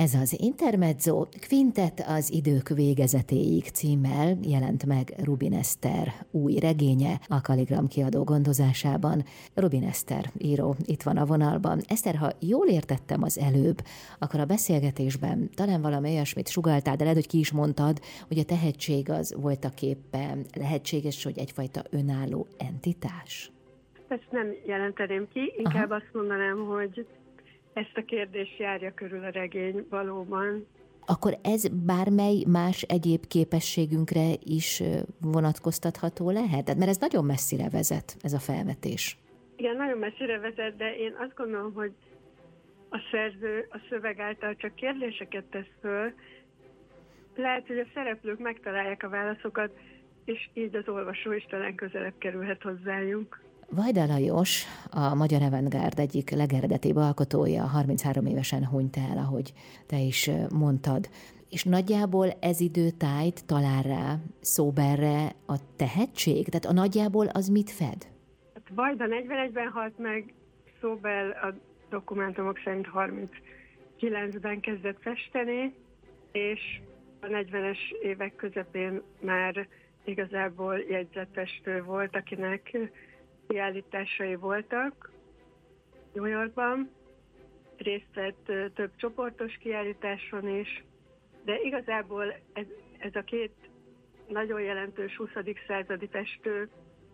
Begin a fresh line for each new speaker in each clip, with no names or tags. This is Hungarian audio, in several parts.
Ez az Intermezzo Quintet az idők végezetéig címmel jelent meg Rubin Eszter új regénye a Kaligram kiadó gondozásában. Rubin Eszter író itt van a vonalban. Eszter, ha jól értettem az előbb, akkor a beszélgetésben talán valami olyasmit sugalltál, de lehet, hogy ki is mondtad, hogy a tehetség az voltaképpen lehetséges, hogy egyfajta önálló entitás?
Ezt nem jelenteném ki, inkább azt mondanám, hogy ezt a kérdést járja körül a regény valóban.
Akkor ez bármely más egyéb képességünkre is vonatkoztatható lehet? Mert ez nagyon messzire vezet, ez a felvetés.
Igen, nagyon messzire vezet, de én azt gondolom, hogy a szerző a szöveg által csak kérdéseket tesz föl. Lehet, hogy a szereplők megtalálják a válaszokat, és így az olvasó is talán közelebb kerülhet hozzájuk.
Vajda Lajos, a magyar avantgárd egyik legeredetibb alkotója, 33 évesen hunyt el, ahogy te is mondtad. És nagyjából ez időtájt talál rá Szóberre a tehetség? Tehát a nagyjából az mit fed?
Vajda 41-ben halt meg, Szóber a dokumentumok szerint 39-ben kezdett festeni, és a 40-es évek közepén már igazából jegyzetfestő volt, akinek kiállításai voltak New Yorkban, részt vett több csoportos kiállításon is, de igazából ez a két nagyon jelentős 20. századi festő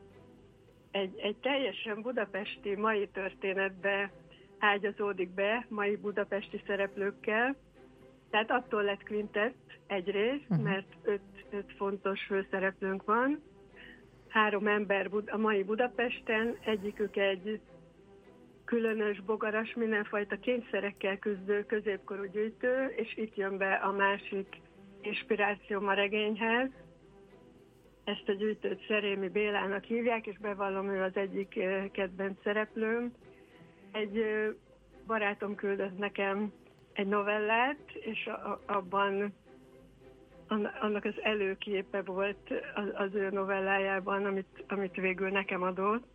egy teljesen budapesti mai történetbe ágyazódik be, mai budapesti szereplőkkel. Tehát attól lett Quintet egyrészt, mert öt fontos főszereplőnk van, 3 ember a mai Budapesten, egyikük egy különös, bogaras, mindenfajta kényszerekkel küzdő középkorú gyűjtő, és itt jön be a másik inspirációm a regényhez. Ezt a gyűjtőt Szerémi Bélának hívják, és bevallom, ő az egyik kedvenc szereplőm. Egy barátom küldött nekem egy novellát, és abban annak az előképe volt az ő novellájában, amit végül nekem adott.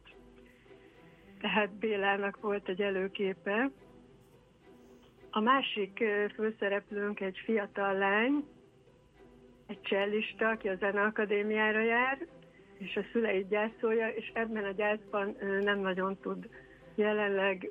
Tehát Bélának volt egy előképe. A másik főszereplőnk egy fiatal lány, egy csellista, aki a Zeneakadémiára jár, és a szüleit gyászolja, és ebben a gyászban nem nagyon tud jelenleg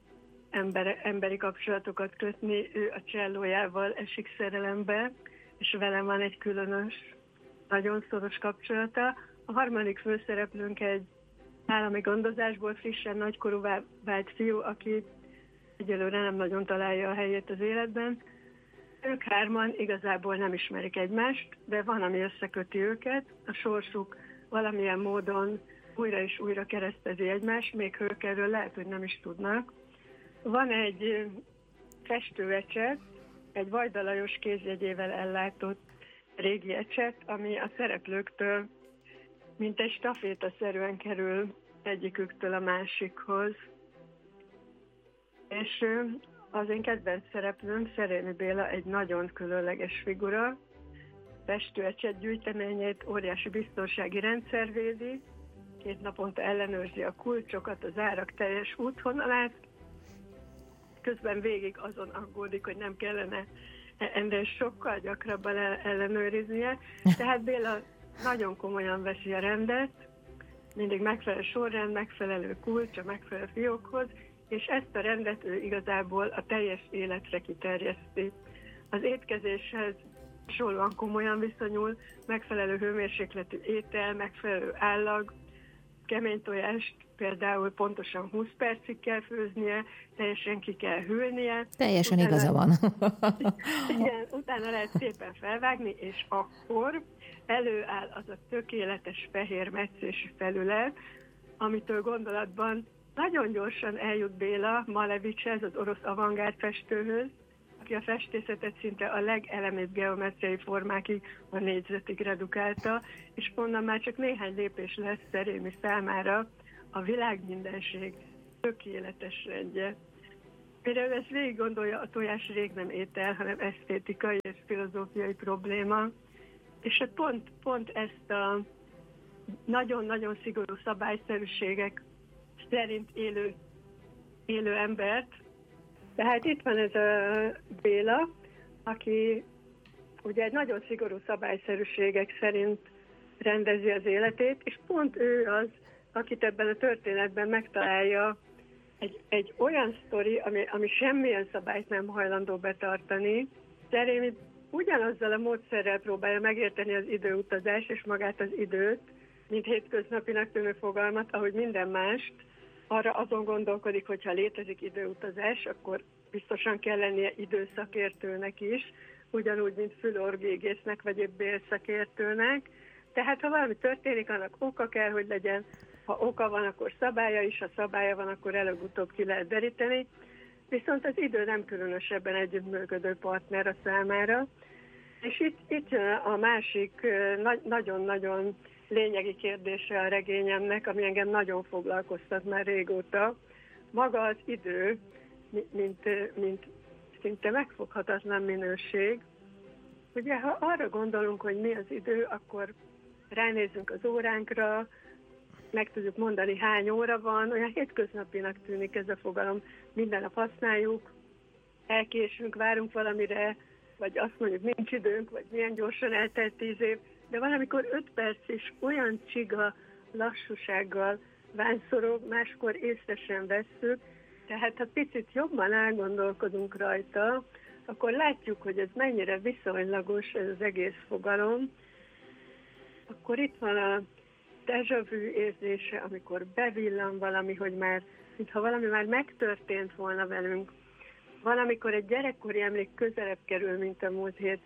emberi kapcsolatokat kötni. Ő a csellójával esik szerelembe, és velem van egy különös, nagyon szoros kapcsolata. A harmadik főszereplőnk egy állami gondozásból frissen nagykorúvá vált fiú, aki egyelőre nem nagyon találja a helyét az életben. Ők 3 igazából nem ismerik egymást, de van, ami összeköti őket. A sorsuk valamilyen módon újra és újra keresztezi egymást, még ők erről lehet, hogy nem is tudnak. Van egy festőecset, egy Vajda Lajos kézjegyével ellátott régi ecset, ami a szereplőktől mint egy stafétaszerűen kerül egyiküktől a másikhoz. És az én kedvenc szereplőm, Szerémi Béla, egy nagyon különleges figura. Festőecset gyűjteményét óriási biztonsági rendszer védi, 2 naponta ellenőrzi a kulcsokat, az árak teljes útvonalát, közben végig azon aggódik, hogy nem kellene ennél sokkal gyakrabban ellenőriznie. Tehát Béla nagyon komolyan veszi a rendet, mindig megfelelő sorrend, megfelelő kulcs a megfelelő fiókhoz, és ezt a rendet ő igazából a teljes életre kiterjeszti. Az étkezéshez hasonlóan komolyan viszonyul, megfelelő hőmérsékletű étel, megfelelő állag, kemény tojást például pontosan 20 percig kell főznie, teljesen ki kell hűlnie.
Teljesen igaza van.
Igen, utána lehet szépen felvágni, és akkor előáll az a tökéletes fehér metszési felület, amitől gondolatban nagyon gyorsan eljut Béla Malevicshez, az orosz avantgárd festőhöz, aki a festészetet szinte a legelemibb geometriai formákig, a négyzetig redukálta, és onnan már csak néhány lépés lesz Szerémi számára a világmindenség tökéletes rendje. Például ezt végig gondolja, a tojás rég nem étel, hanem esztétikai és filozófiai probléma, és pont ezt a nagyon-nagyon szigorú szabályszerűségek szerint élő embert. Tehát itt van ez a Béla, aki ugye egy nagyon szigorú szabályszerűségek szerint rendezi az életét, és pont ő az, akit ebben a történetben megtalálja egy olyan sztori, ami semmilyen szabályt nem hajlandó betartani. Jeremy ugyanazzal a módszerrel próbálja megérteni az időutazást és magát az időt, mint hétköznapinak tűnő fogalmat, ahogy minden mást. Arra azon gondolkodik, hogy ha létezik időutazás, akkor biztosan kell lennie időszakértőnek is, ugyanúgy, mint fülorgégésznek vagy épp bélszakértőnek. Tehát ha valami történik, annak oka kell, hogy legyen. Ha oka van, akkor szabálya is, ha szabálya van, akkor előbb-utóbb ki lehet deríteni. Viszont az idő nem különösebben együttműködő partner a számára. És itt jön a másik nagyon-nagyon lényegi kérdése a regényemnek, ami engem nagyon foglalkoztat már régóta. Maga az idő, mint szinte megfoghatatlan minőség. Ugye, ha arra gondolunk, hogy mi az idő, akkor ránézzünk az óránkra, meg tudjuk mondani, hány óra van, olyan hétköznapinak tűnik ez a fogalom. Minden nap használjuk, elkésünk, várunk valamire, vagy azt mondjuk, nincs időnk, vagy milyen gyorsan eltelt 10 év, de valamikor 5 perc is olyan csiga lassúsággal vánszorog, máskor észre sem vesszük, tehát ha picit jobban elgondolkodunk rajta, akkor látjuk, hogy ez mennyire viszonylagos ez az egész fogalom. Akkor itt van a déjà vu érzése, amikor bevillan valami, hogy mintha valami már megtörtént volna velünk. Valamikor egy gyerekkori emlék közelebb kerül, mint a múlt hét.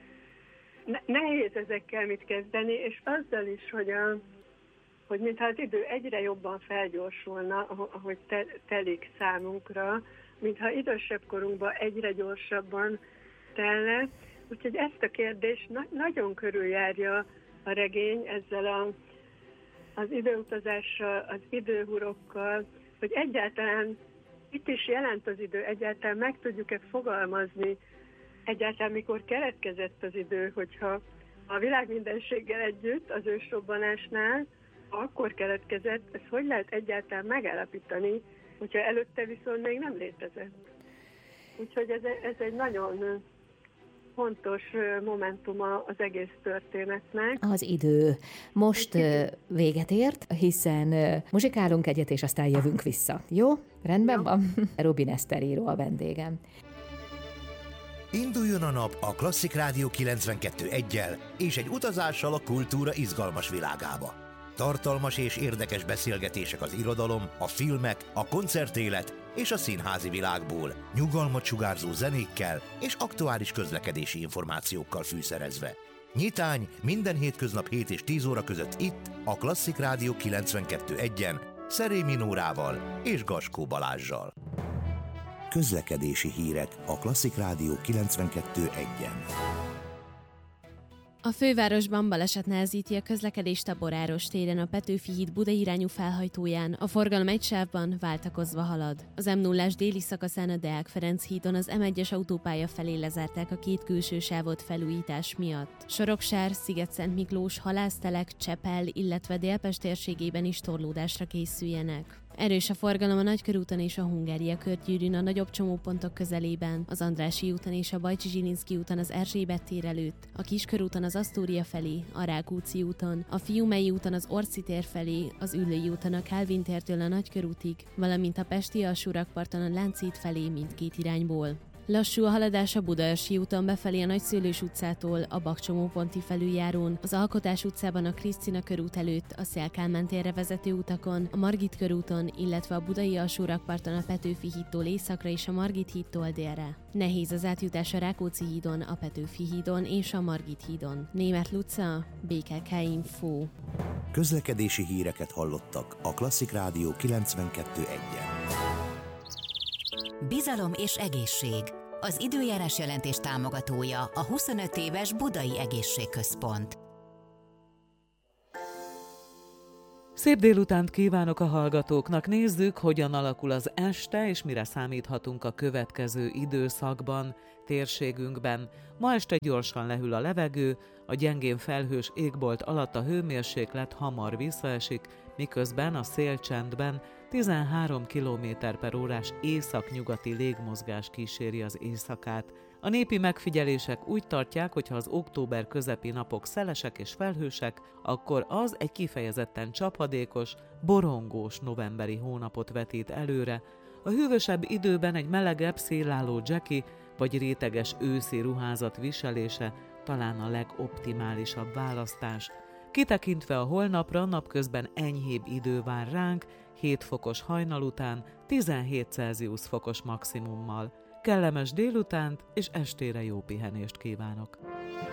Nehéz ezekkel mit kezdeni, és azzal is, hogy mintha az idő egyre jobban felgyorsulna, ahogy telik számunkra, mintha idősebb korunkban egyre gyorsabban telne. Úgyhogy ezt a kérdést nagyon körüljárja a regény ezzel az időutazással, az időhurokkal, hogy egyáltalán itt is jelent az idő, egyáltalán meg tudjuk-e fogalmazni, egyáltalán mikor keletkezett az idő, hogyha a világ mindenséggel együtt az ősrobbanásnál, akkor keletkezett, ezt hogy lehet egyáltalán megállapítani, hogyha előtte viszont még nem létezett. Úgyhogy ez egy nagyon fontos momentuma az egész történetnek.
Az idő most véget ért, hiszen muzsikálunk egyet, és aztán jövünk vissza. Jó? Rendben van? Rubin Eszter író a vendégem.
Induljon a nap a Klasszik Rádió 92.1-jel és egy utazással a kultúra izgalmas világába. Tartalmas és érdekes beszélgetések az irodalom, a filmek, a koncertélet és a színházi világból, nyugalmat sugárzó zenékkel és aktuális közlekedési információkkal fűszerezve. Nyitány minden hétköznap 7 és 10 óra között itt, a Klasszik Rádió 92.1-en, Szerémi Nórával és Gaskó Balázssal. Közlekedési hírek a Klasszik Rádió 92.1-en.
A fővárosban baleset nehezíti a közlekedést a Boráros téren a Petőfi híd Budai irányú felhajtóján, a forgalom egy sávban váltakozva halad. Az M0-ás déli szakaszán a Deák Ferenc hídon az M1-es autópálya felé lezárták a 2 külső sávot felújítás miatt. Soroksár, Sziget-Szent Miklós, Halásztelek, Csepel, illetve Délpest térségében is torlódásra készüljenek. Erős a forgalom a Nagykörúton és a Hungária körgyűrűn a nagyobb csomópontok közelében, az Andrássy úton és a Bajcsi Zsilinszky úton az Erzsébet tér előtt, a Kiskörúton az Asztória felé, a Rákóczi úton, a Fiumei úton az Orci tér felé, az Üllői úton a Kálvin tértől a Nagykörútig, valamint a Pesti alsórakparton a Lánchíd felé mindkét irányból. Lassú a haladás a Budaörsi úton befelé a Nagyszőlős utcától, a Bakcsomóponti felüljárón, az Alkotás utcában a Krisztina körút előtt, a Széll Kálmán térre vezető utakon, a Margit körúton, illetve a Budai alsórakparton a Petőfi hídtól északra és a Margit hídtól délre. Nehéz az átjutás a Rákóczi hídon, a Petőfi hídon és a Margit hídon. Németh Luca, BKK Info.
Közlekedési híreket hallottak a Klasszik Rádió 92.1-en.
Bizalom és egészség. Az időjárás jelentés támogatója a 25 éves Budai Egészségközpont.
Szép délutánt kívánok a hallgatóknak. Nézzük, hogyan alakul az este, és mire számíthatunk a következő időszakban, térségünkben. Ma este gyorsan lehűl a levegő, a gyengén felhős égbolt alatt a hőmérséklet hamar visszaesik, miközben a szélcsendben 13 km/h északnyugati légmozgás kíséri az éjszakát. A népi megfigyelések úgy tartják, hogy ha az október közepi napok szelesek és felhősek, akkor az egy kifejezetten csapadékos, borongós novemberi hónapot vetít előre. A hűvösebb időben egy melegebb, szélálló dzseki vagy réteges őszi ruházat viselése talán a legoptimálisabb választás. Kitekintve a holnapra, napközben enyhébb idő vár ránk, 7 fokos hajnal után, 17 Celsius fokos maximummal. Kellemes délutánt és estére jó pihenést kívánok!